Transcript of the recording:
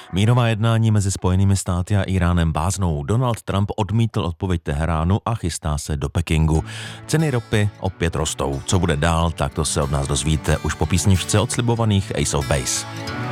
Mírová jednání mezi Spojenými státy a Iránem váznou. Donald Trump odmítl odpověď Teheránu a chystá se do Pekingu. Ceny ropy opět rostou. Co bude dál, tak to se od nás dozvíte už po písničce od slibovaných Ace of Base.